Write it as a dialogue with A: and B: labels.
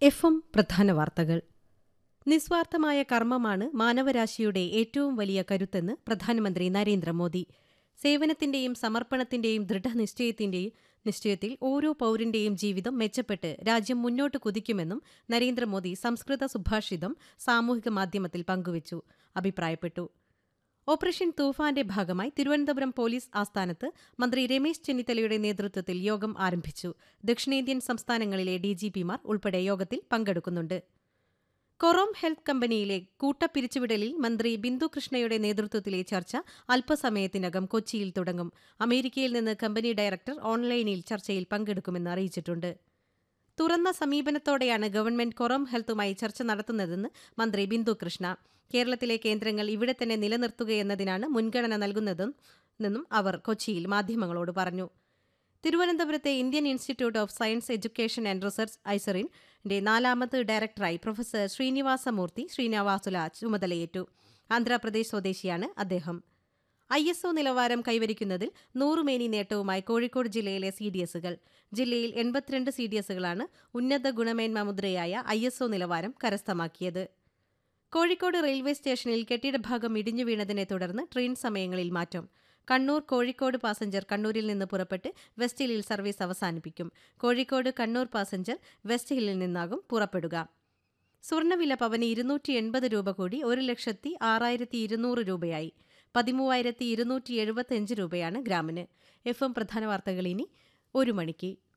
A: F പ്രധാന വാർത്തകൾ. നിസ്വാർത്ഥമായ കർമ്മമാണ് മാനവരാശിയുടെ ഏറ്റവും വലിയ കരുത്തെന്ന് പ്രധാനമന്ത്രി നരേന്ദ്രമോദി. സേവനത്തിന്റെയും സമർപ്പണത്തിന്റെയും ദൃഢനിശ്ചയത്തിൽ ഓരോ പൌരന്റെയും ജീവിതം മെച്ചപ്പെട്ട് രാജ്യം മുന്നോട്ട് കുതിക്കുമെന്നും നരേന്ദ്രമോദി സംസ്കൃത സുഭാഷിതം സാമൂഹിക മാധ്യമത്തിൽ പങ്കുവച്ചു അഭിപ്രായപ്പെട്ടു. ഓപ്പറേഷൻ തൂഫാന്റെ ഭാഗമായി തിരുവനന്തപുരം പോലീസ് ആസ്ഥാനത്ത് മന്ത്രി രമേശ് ചെന്നിത്തലയുടെ നേതൃത്വത്തിൽ യോഗം ആരംഭിച്ചു. ദക്ഷിണേന്ത്യൻ സംസ്ഥാനങ്ങളിലെ ഡിജിപിമാർ ഉൾപ്പെടെ യോഗത്തിൽ പങ്കെടുക്കുന്നുണ്ട്. കൊറോം ഹെൽത്ത് കമ്പനിയിലെ കൂട്ടപ്പിരിച്ചുവിടലിൽ മന്ത്രി ബിന്ദു കൃഷ്ണയുടെ നേതൃത്വത്തിലെ ചർച്ച അല്പസമയത്തിനകം കൊച്ചിയിൽ തുടങ്ങും. അമേരിക്കയിൽ നിന്ന് കമ്പനി ഡയറക്ടർ ഓൺലൈനിൽ ചർച്ചയിൽ പങ്കെടുക്കുമെന്ന് അറിയിച്ചിട്ടുണ്ട്. തുറന്ന സമീപനത്തോടെയാണ് ഗവൺമെന്റ് കൊറോം ഹെൽത്തുമായി ചർച്ച നടത്തുന്നതെന്ന് മന്ത്രി ബിന്ദു കൃഷ്ണ. കേരളത്തിലെ കേന്ദ്രങ്ങൾ ഇവിടെ തന്നെ നിലനിർത്തുകയെന്നതിനാണ് മുൻഗണന നൽകുന്നതെന്നും അവർ കൊച്ചിയിൽ മാധ്യമങ്ങളോട് പറഞ്ഞു. തിരുവനന്തപുരത്തെ Indian institute of science education and research ഐസറിന്റെ 4ാമത് ഡയറക്ടറായി പ്രൊഫസർ ശ്രീനിവാസുല ചുമതലയേറ്റു. ആന്ധ്രാപ്രദേശ് സ്വദേശിയാണ് അദ്ദേഹം. ISO നിലവാരം കൈവരിക്കുന്നതിൽ 100 മേനി നേട്ടവുമായി കോഴിക്കോട് ജില്ലയിലെ CDSകൾ. ജില്ലയിൽ 82 CDSകളാണ് ഉന്നത ഗുണമേന്മ മുദ്രയായ ISO നിലവാരം കരസ്ഥമാക്കിയത്. കോഴിക്കോട് റെയിൽവേ സ്റ്റേഷനിൽ കെട്ടിടഭാഗം ഇടിഞ്ഞു വീണതിനെ തുടർന്ന് ട്രെയിൻ സമയങ്ങളിൽ മാറ്റം. കണ്ണൂർ കോഴിക്കോട് പാസഞ്ചർ കണ്ണൂരിൽ നിന്ന് പുറപ്പെട്ട് വെസ്റ്റ് ഹില്ലിൽ സർവീസ് അവസാനിപ്പിക്കും. കോഴിക്കോട് കണ്ണൂർ പാസഞ്ചർ വെസ്റ്റ് ഹില്ലിൽ നിന്നാകും പുറപ്പെടുക. സ്വർണ്ണവില പവന് 280 രൂപ കൂടി 1,06,200 രൂപയായി. 13,275 രൂപയാണ് ഗ്രാമിന്. FM പ്രധാന വാർത്തകൾ ഇനി 1 മണിക്ക്.